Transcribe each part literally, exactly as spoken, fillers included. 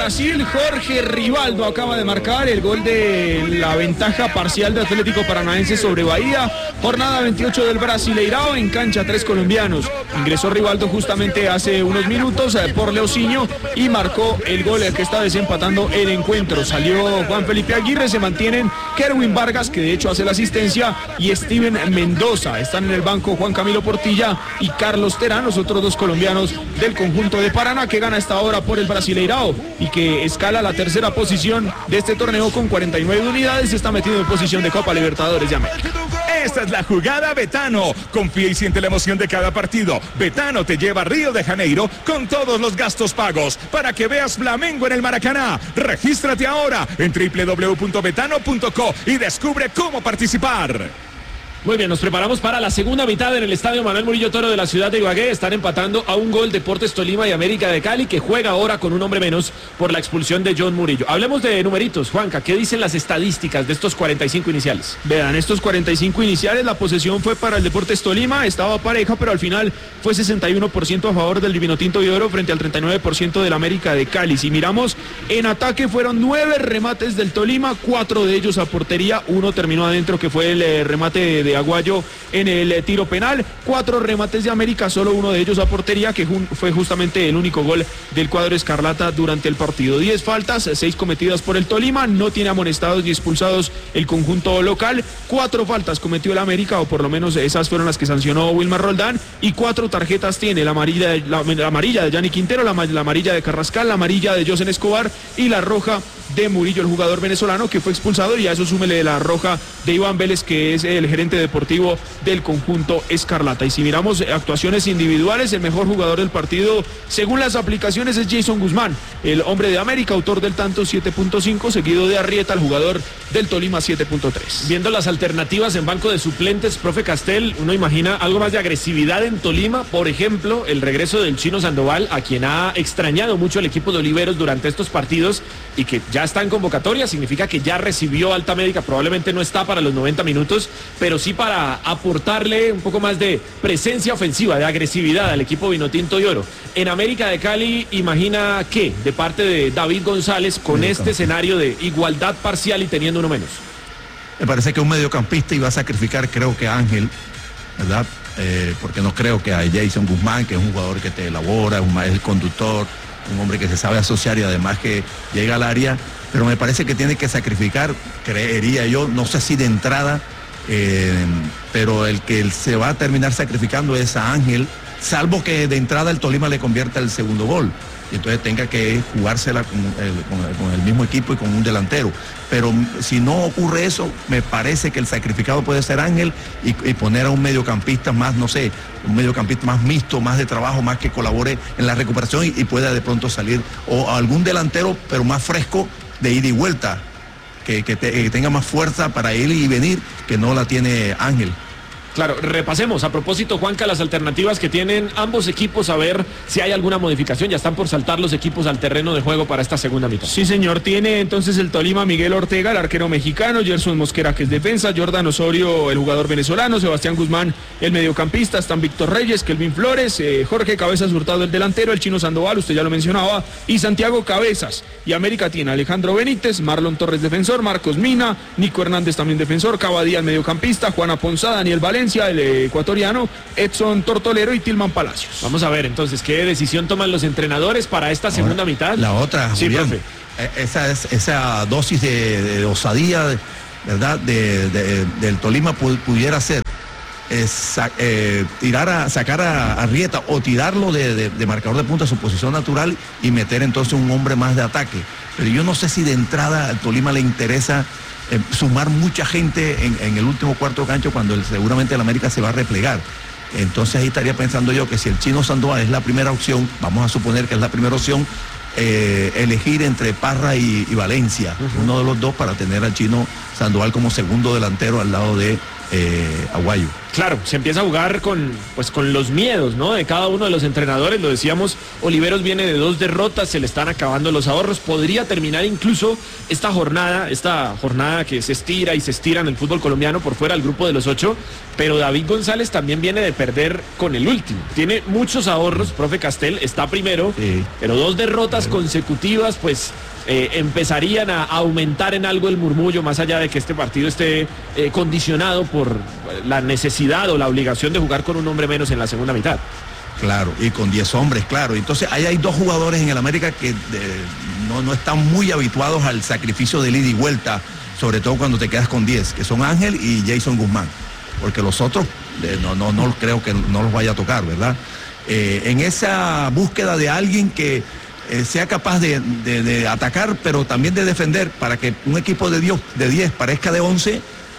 Brasil. Jorge Rivaldo acaba de marcar el gol de la ventaja parcial de Atlético Paranaense sobre Bahía. Jornada veintiocho del Brasileirao, en cancha tres colombianos. Ingresó Rivaldo justamente hace unos minutos por Leocinho y marcó el gol que está desempatando el encuentro. Salió Juan Felipe Aguirre, se mantienen Kerwin Vargas, que de hecho hace la asistencia, y Steven Mendoza. Están en el banco Juan Camilo Portilla y Carlos Terán, los otros dos colombianos del conjunto de Paraná, que gana esta hora por el Brasileirao y que escala la tercera posición de este torneo con cuarenta y nueve unidades. Se está metiendo en posición de Copa Libertadores de América. Esta es la jugada Betano. Confía y siente la emoción de cada partido. Betano te lleva a Río de Janeiro con todos los gastos pagos para que veas Flamengo en el Maracaná. Regístrate ahora en doble u doble u doble u punto betano punto co y descubre cómo participar. Muy bien, nos preparamos para la segunda mitad en el estadio Manuel Murillo Toro de la ciudad de Ibagué. Están empatando a un gol Deportes Tolima y América de Cali, que juega ahora con un hombre menos por la expulsión de John Murillo. Hablemos de numeritos, Juanca, ¿qué dicen las estadísticas de estos cuarenta y cinco iniciales? Vean, estos cuarenta y cinco iniciales, la posesión fue para el Deportes Tolima, estaba pareja, pero al final fue sesenta y uno por ciento a favor del Vinotinto y Oro frente al treinta y nueve por ciento del América de Cali. Si miramos en ataque, fueron nueve remates del Tolima, cuatro de ellos a portería, uno terminó adentro, que fue el eh, remate de Aguayo en el eh, tiro penal. Cuatro remates de América, solo uno de ellos a portería, que jun- fue justamente el único gol del cuadro escarlata durante el partido. Diez faltas, seis cometidas por el Tolima, no tiene amonestados ni expulsados el conjunto local. Cuatro faltas cometió el América, o por lo menos esas fueron las que sancionó Wilmar Roldán, y cuatro tarjetas tiene: la amarilla de, la, la amarilla de Gianni Quintero, la, la amarilla de Carrascal, la amarilla de Josen Escobar y la roja de Murillo, el jugador venezolano que fue expulsado, y a eso súmele la roja de Iván Vélez, que es el gerente deportivo del conjunto escarlata. Y si miramos actuaciones individuales, el mejor jugador del partido según las aplicaciones es Jason Guzmán, el hombre de América, autor del tanto, siete punto cinco, seguido de Arrieta, el jugador del Tolima, siete punto tres. Viendo las alternativas en banco de suplentes, profe Castel, uno imagina algo más de agresividad en Tolima, por ejemplo, el regreso del Chino Sandoval, a quien ha extrañado mucho el equipo de Oliveros durante estos partidos y que ya está en convocatoria, significa que ya recibió alta médica, probablemente no está para los noventa minutos, pero sí para aportarle un poco más de presencia ofensiva, de agresividad al equipo Vinotinto y Oro. En América de Cali, imagina qué, de parte de David González, con sí, este escenario de igualdad parcial y teniendo uno menos. Me parece que un mediocampista iba a sacrificar, creo que a Ángel, ¿verdad? Eh, porque no creo que a Jason Guzmán, que es un jugador que te elabora, un, es el conductor, un hombre que se sabe asociar y además que llega al área, pero me parece que tiene que sacrificar, creería yo, no sé si de entrada, eh, pero el que se va a terminar sacrificando es a Ángel, salvo que de entrada el Tolima le convierta el segundo gol, y entonces tenga que jugársela con el, con el, con el mismo equipo y con un delantero. Pero si no ocurre eso, me parece que el sacrificado puede ser Ángel y, y poner a un mediocampista más, no sé, un mediocampista más mixto, más de trabajo, más que colabore en la recuperación y, y pueda de pronto salir, o algún delantero, pero más fresco, de ida y vuelta, que, que, te, que tenga más fuerza para ir y venir, que no la tiene Ángel. Claro, repasemos a propósito, Juanca, las alternativas que tienen ambos equipos, a ver si hay alguna modificación. Ya están por saltar los equipos al terreno de juego para esta segunda mitad. Sí, señor, tiene entonces el Tolima Miguel Ortega, el arquero mexicano, Gerson Mosquera, que es defensa, Jordan Osorio, el jugador venezolano, Sebastián Guzmán, el mediocampista, están Víctor Reyes, Kelvin Flores, eh, Jorge Cabezas Hurtado, el delantero, el Chino Sandoval, usted ya lo mencionaba, y Santiago Cabezas. Y América tiene Alejandro Benítez, Marlon Torres defensor, Marcos Mina, Nico Hernández también defensor, Cavadía el mediocampista, Juana Ponzá, Daniel Valencia, el ecuatoriano, Edson Tortolero y Tilman Palacios. Vamos a ver entonces qué decisión toman los entrenadores para esta segunda Ahora, mitad. La otra, sí, Julián, profe. Esa, es, esa dosis de, de osadía, ¿verdad?, de, de, del Tolima pudiera ser es, eh, tirar a, sacar a, a Rieta o tirarlo de, de, de marcador de punta a su posición natural y meter entonces un hombre más de ataque. Pero yo no sé si de entrada al Tolima le interesa Eh, sumar mucha gente en, en el último cuarto cancho cuando el, seguramente el América se va a replegar. Entonces ahí estaría pensando yo que si el Chino Sandoval es la primera opción, vamos a suponer que es la primera opción, eh, elegir entre Parra y, y Valencia, uh-huh. uno de los dos, para tener al Chino Sandoval como segundo delantero al lado de eh, Aguayo. Claro, se empieza a jugar con, pues, con los miedos, ¿no? De cada uno de los entrenadores. Lo decíamos, Oliveros viene de dos derrotas, se le están acabando los ahorros. Podría terminar incluso esta jornada, esta jornada que se estira y se estira en el fútbol colombiano por fuera del grupo de los ocho. Pero David González también viene de perder con el último. Tiene muchos ahorros, profe Castel, está primero, sí, pero dos derrotas consecutivas, pues... Eh, empezarían a aumentar en algo el murmullo, más allá de que este partido esté eh, condicionado por la necesidad o la obligación de jugar con un hombre menos en la segunda mitad. Claro, y con diez hombres, claro. Entonces ahí hay dos jugadores en el América que eh, no, no están muy habituados al sacrificio de ida y vuelta, sobre todo cuando te quedas con diez, que son Ángel y Jason Guzmán, porque los otros eh, no, no, no creo que no los vaya a tocar, ¿verdad? Eh, en esa búsqueda de alguien que Eh, sea capaz de, de, de atacar, pero también de defender, para que un equipo de diez, de diez parezca de once,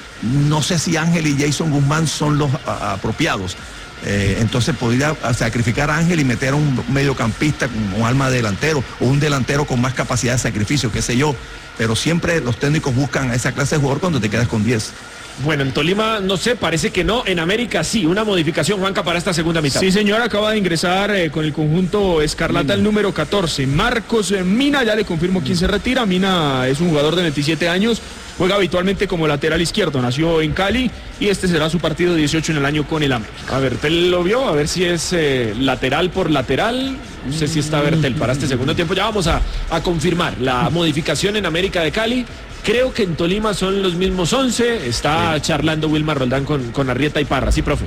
no sé si Ángel y Jason Guzmán son los a, apropiados. Eh, entonces podría sacrificar a Ángel y meter a un mediocampista con un alma de delantero, o un delantero con más capacidad de sacrificio, qué sé yo, pero siempre los técnicos buscan a esa clase de jugador cuando te quedas con diez. Bueno, en Tolima no sé, parece que no. En América sí, una modificación, Juanca, para esta segunda mitad. Sí, señor, acaba de ingresar eh, con el conjunto Escarlata el número catorce, Marcos eh, Mina. Ya le confirmo quién se retira. Mina es un jugador de veintisiete años, juega habitualmente como lateral izquierdo, nació en Cali y este será su partido dieciocho en el año con el América. A Bertel lo vio, a ver si es eh, lateral por lateral. No sé si está Bertel para este segundo tiempo. Ya vamos a, a confirmar la modificación en América de Cali. Creo que en Tolima son los mismos once. Está sí. charlando Wilmar Roldán con, con Arrieta y Parra. Sí, profe.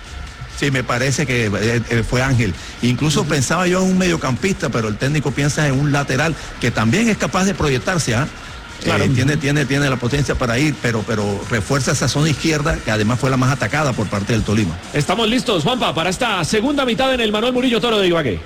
Sí, me parece que eh, fue Ángel. Incluso uh-huh. pensaba yo en un mediocampista, pero el técnico piensa en un lateral que también es capaz de proyectarse, ¿ah? ¿eh? Claro. Eh, tiene, tiene, tiene la potencia para ir, pero, pero refuerza esa zona izquierda, que además fue la más atacada por parte del Tolima. Estamos listos, Juanpa, para esta segunda mitad en el Manuel Murillo Toro de Ibagué.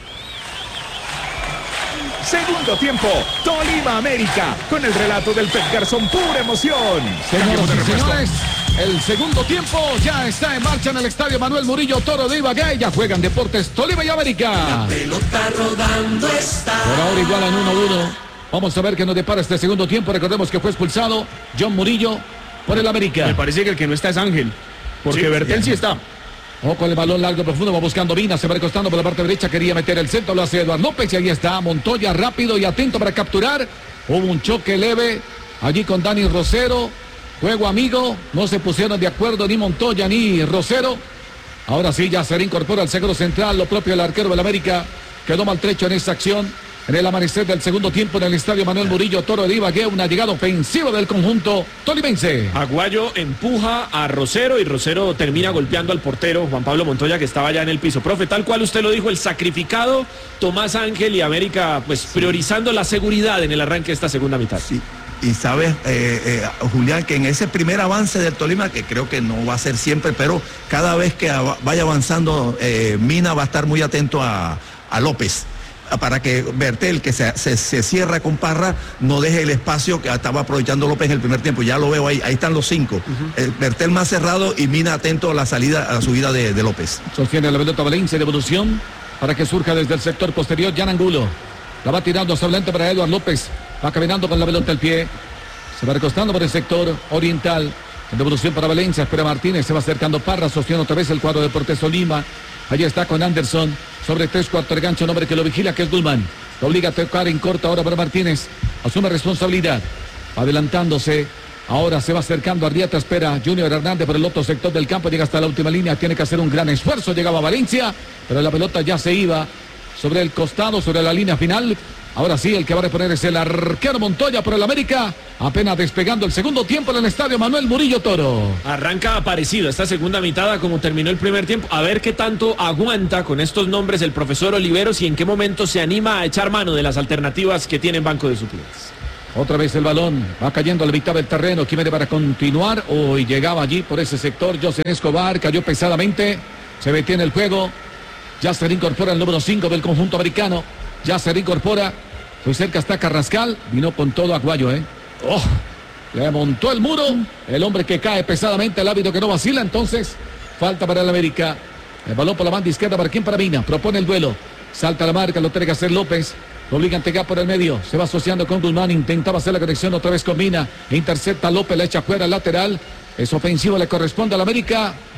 Segundo tiempo, Tolima América, con el relato del Pep Garzón, pura emoción. Señoras y señores, el segundo tiempo ya está en marcha en el estadio Manuel Murillo Toro de Ibagué. Ya juegan Deportes Tolima y América. La pelota rodando está. Por ahora igualan uno a uno. Vamos a ver qué nos depara este segundo tiempo. Recordemos que fue expulsado John Murillo por el América. Me parece que el que no está es Ángel, porque sí, Bertel sí, sí está. O con el balón largo profundo, va buscando Mina, se va recostando por la parte derecha, quería meter el centro, lo hace Eduardo López y ahí está Montoya rápido y atento para capturar. Hubo un choque leve allí con Dani Rosero, juego amigo, no se pusieron de acuerdo ni Montoya ni Rosero. Ahora sí, ya se reincorpora al seguro central, lo propio del arquero del América, quedó maltrecho en esta acción. En el amanecer del segundo tiempo en el estadio Manuel Murillo Toro de Ibagué, una llegada ofensiva del conjunto tolimense. Aguayo empuja a Rosero y Rosero termina golpeando al portero Juan Pablo Montoya, que estaba ya en el piso. Profe, tal cual usted lo dijo, el sacrificado Tomás Ángel y América pues sí. priorizando la seguridad en el arranque de esta segunda mitad. Sí. Y sabes, eh, eh, Julián, que en ese primer avance del Tolima, que creo que no va a ser siempre, pero cada vez que vaya avanzando, eh, Mina va a estar muy atento a, a López, para que Bertel, que se, se, se cierra con Parra, no deje el espacio que estaba aprovechando López en el primer tiempo. Ya lo veo ahí, ahí están los cinco. Uh-huh. El Bertel más cerrado y Mina atento a la salida, a la subida de, de López. Sostiene la pelota Valencia de evolución para que surja desde el sector posterior Jan Angulo. La va tirando hacia adelante para Eduardo López. Va caminando con la pelota al pie. Se va recostando por el sector oriental. En devolución para Valencia, espera Martínez, se va acercando Parra, sostiene otra vez el cuadro de Deportes Tolima. Allí está con Anderson, sobre tres cuartos de gancho, un hombre que lo vigila, que es Guzmán. Lo obliga a tocar en corto ahora para Martínez. Asume responsabilidad, adelantándose. Ahora se va acercando a Arrieta, espera Junior Hernández por el otro sector del campo, llega hasta la última línea, tiene que hacer un gran esfuerzo, llegaba Valencia, pero la pelota ya se iba sobre el costado, sobre la línea final. Ahora sí, el que va a reponer es el arquero Montoya por el América, apenas despegando el segundo tiempo en el estadio Manuel Murillo Toro. Arranca parecido esta segunda mitad como terminó el primer tiempo. A ver qué tanto aguanta con estos nombres el profesor Oliveros y en qué momento se anima a echar mano de las alternativas que tiene en banco de suplentes. Otra vez el balón, va cayendo a la mitad del terreno, quiere para continuar. Hoy llegaba allí por ese sector José Escobar, cayó pesadamente, se detiene el juego. Ya se reincorpora el número cinco del conjunto americano. Ya se reincorpora. Muy cerca está Carrascal. Vino con todo Aguayo, ¿eh? Oh, le montó el muro. El hombre que cae pesadamente. El árbitro que no vacila. Entonces, falta para el América. El balón por la banda izquierda. ¿Para quién? Para Mina. Propone el duelo. Salta la marca. Lo tiene que hacer López. Lo obliga a entregar por el medio. Se va asociando con Guzmán. Intentaba hacer la conexión otra vez con Mina. Intercepta López. La echa fuera al lateral. Es ofensivo. Le corresponde al América.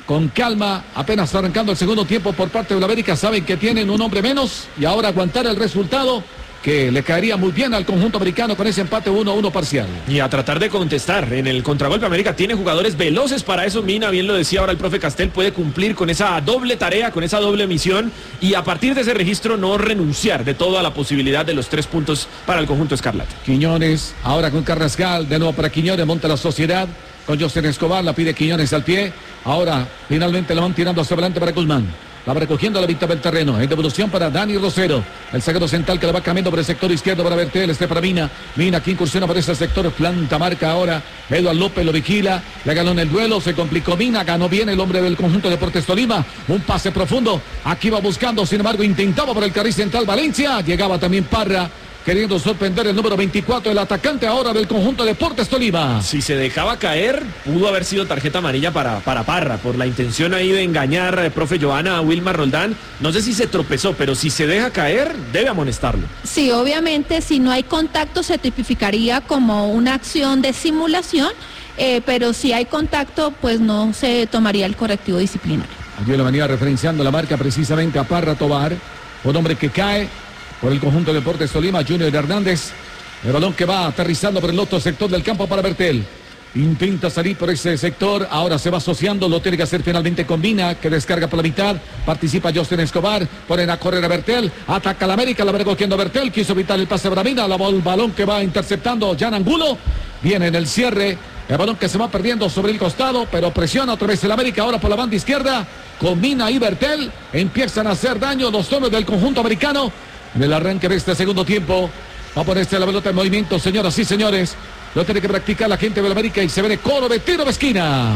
con calma, apenas arrancando el segundo tiempo por parte de la América. Saben que tienen un hombre menos y ahora aguantar el resultado que le caería muy bien al conjunto americano con ese empate uno a uno parcial. Y a tratar de contestar. En el contragolpe América tiene jugadores veloces para eso. Mina, bien lo decía ahora el profe Castel, puede cumplir con esa doble tarea, con esa doble misión y a partir de ese registro no renunciar de todo a la posibilidad de los tres puntos para el conjunto escarlata. Quiñones, ahora con Carrascal, de nuevo para Quiñones, monta la Sociedad con José Escobar, la pide Quiñones al pie. Ahora finalmente la van tirando hacia adelante para Guzmán. La va recogiendo a la mitad del terreno. En devolución para Dani Rosero. El zaguero central que la va cambiando por el sector izquierdo para Bertel. Este para Mina. Mina que incursiona por ese sector. Planta marca ahora. Eduardo López lo vigila. Le ganó en el duelo. Se complicó Mina. Ganó bien el hombre del conjunto de Deportes Tolima. Un pase profundo. Aquí va buscando. Sin embargo, intentaba por el carril central Valencia. Llegaba también Parra, queriendo sorprender el número veinticuatro, el atacante ahora del conjunto de Deportes Tolima. Si se dejaba caer, pudo haber sido tarjeta amarilla para, para Parra, por la intención ahí de engañar, eh, profe Johanna, a Wilmar Roldán. No sé si se tropezó, pero si se deja caer, debe amonestarlo. Sí, obviamente, si no hay contacto se tipificaría como una acción de simulación, eh, pero si hay contacto, pues no se tomaría el correctivo disciplinario. Allí lo venía referenciando la marca precisamente a Parra Tobar, un hombre que cae por el conjunto de Deportes Tolima, Junior Hernández. El balón que va aterrizando por el otro sector del campo para Bertel. Intenta salir por ese sector, ahora se va asociando, lo tiene que hacer finalmente con Mina, que descarga por la mitad, participa Justin Escobar, ponen a correr a Bertel, ataca a la América, la va recogiendo Bertel, quiso evitar el pase para Mina, la el balón que va interceptando Jan Angulo, viene en el cierre, el balón que se va perdiendo sobre el costado, pero presiona otra vez el América, ahora por la banda izquierda, con Mina y Bertel, empiezan a hacer daño los hombres del conjunto americano. En el arranque de este segundo tiempo, va a ponerse la pelota en movimiento, señoras y señores. Lo tiene que practicar la gente de la América y se ve de coro de tiro de esquina.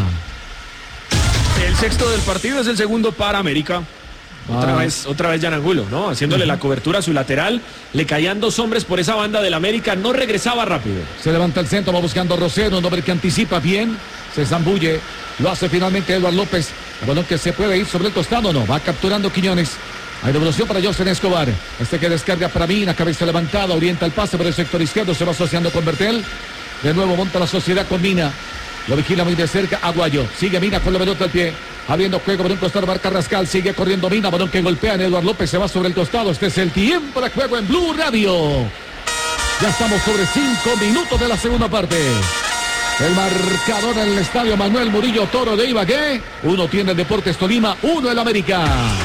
El sexto del partido es el segundo para América. Otra Ah. vez, otra vez Jan Angulo, ¿no? Haciéndole uh-huh. la cobertura a su lateral. Le caían dos hombres por esa banda del América. No regresaba rápido. Se levanta el centro, va buscando Rosero, un hombre que anticipa bien. Se zambulle. Lo hace finalmente Eduardo López. El balón que se puede ir sobre el costado, no. Va capturando Quiñones. Hay devolución para José Escobar. Este que descarga para Mina, cabeza levantada, orienta el pase por el sector izquierdo, se va asociando con Bertel. De nuevo monta la Sociedad con Mina. Lo vigila muy de cerca Aguayo. Sigue Mina con la pelota al pie. Abriendo juego por un costado para Carrascal. Sigue corriendo Mina. Balón que golpea en Eduardo López. Se va sobre el costado. Este es el tiempo de juego en Blue Radio. Ya estamos sobre cinco minutos de la segunda parte. El marcador en el estadio Manuel Murillo Toro de Ibagué. Uno tiene el Deportes Tolima, uno el América.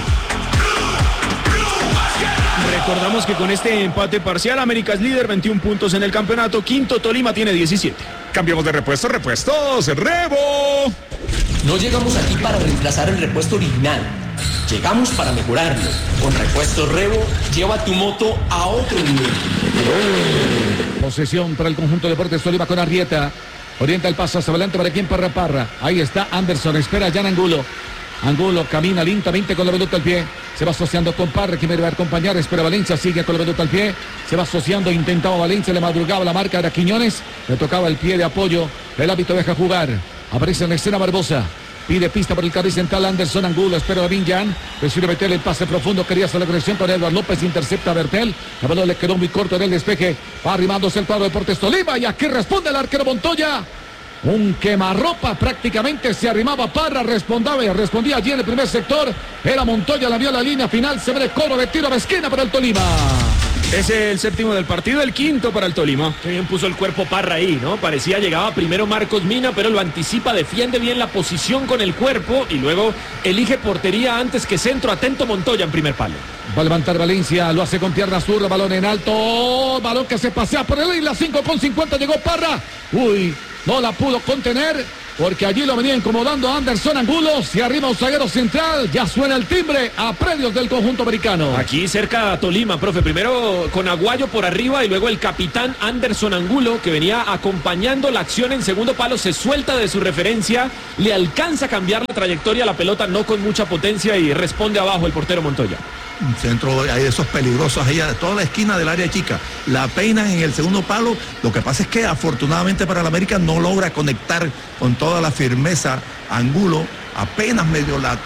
Recordamos que con este empate parcial, América es líder, veintiún puntos en el campeonato. Quinto, Tolima tiene diecisiete. Cambiamos de repuesto, repuestos, Rebo. No llegamos aquí para reemplazar el repuesto original. Llegamos para mejorarlo. Con Repuestos Rebo, lleva tu moto a otro nivel. Posesión para el conjunto de Deportes Tolima con Arrieta. Orienta el paso hacia adelante para quien Parra Parra. Ahí está Anderson, espera Jan Angulo. Angulo camina lentamente con la pelota al pie. Se va asociando con Parra, que me va a acompañar. Espera Valencia, sigue con la pelota al pie. Se va asociando, intentaba Valencia, le madrugaba la marca, era Quiñones. Le tocaba el pie de apoyo. El hábito deja jugar. Aparece en la escena Barbosa. Pide pista por el carril central Anderson Angulo. Espera a Vinjan. Decide Bertel el pase profundo. Quería hacer la conexión con Eduardo López. Intercepta a Bertel. La pelota le quedó muy corto en el despeje. Va arrimándose el cuadro de Deportes Tolima. Y aquí responde el arquero Montoya. Un quemarropa, prácticamente se arrimaba Parra, respondía, respondía allí en el primer sector. Era Montoya, la vio a la línea final. Se ve el coro de tiro de esquina para el Tolima. Es el séptimo del partido, el quinto para el Tolima. Qué bien puso el cuerpo Parra ahí, ¿no? Parecía llegaba primero Marcos Mina, pero lo anticipa, defiende bien la posición con el cuerpo y luego elige portería antes que centro. Atento Montoya en primer palo. Va a levantar Valencia, lo hace con pierna zurda, balón en alto. Balón que se pasea por el la cinco con cincuenta, llegó Parra. Uy, no la pudo contener, porque allí lo venía incomodando Anderson Angulo. Se arriba un zaguero central, ya suena el timbre a predios del conjunto americano. Aquí cerca a Tolima, profe, primero con Aguayo por arriba y luego el capitán Anderson Angulo, que venía acompañando la acción en segundo palo, se suelta de su referencia, le alcanza a cambiar la trayectoria, la pelota no con mucha potencia y responde abajo el portero Montoya. Un centro, hay de esos peligrosos ahí, de toda la esquina del área chica. La peinan en el segundo palo. Lo que pasa es que afortunadamente para el América no logra conectar con toda la firmeza Angulo. Apenas medio la